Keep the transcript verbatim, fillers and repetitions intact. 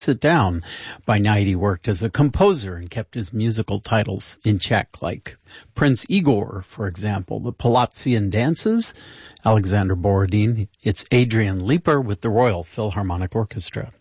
It Down. By night he worked as a composer and kept his musical titles in check, like Prince Igor, for example, the Palazzian Dances, Alexander Borodin. It's Adrian Leeper with the Royal Philharmonic Orchestra.